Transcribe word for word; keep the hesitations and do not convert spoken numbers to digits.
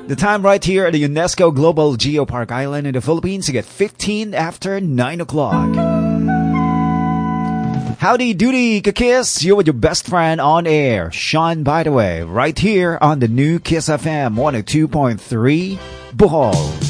The time right here at the UNESCO Global Geopark Island in the Philippines to get fifteen after nine o'clock. Howdy doody, Kiss. You're with your best friend on air, Sean, by the way, right here on the new Kiss F M one oh two point three, Bohol.